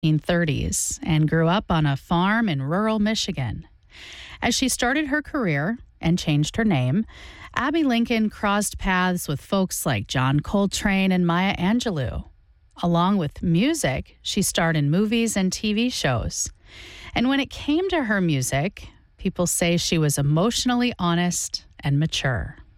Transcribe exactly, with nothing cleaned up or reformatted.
thirties and grew up on a farm in rural Michigan. As she started her career and changed her name, Abby Lincoln crossed paths with folks like John Coltrane and Maya Angelou. Along with music, she starred in movies and T V shows. And when it came to her music, people say she was emotionally honest and mature.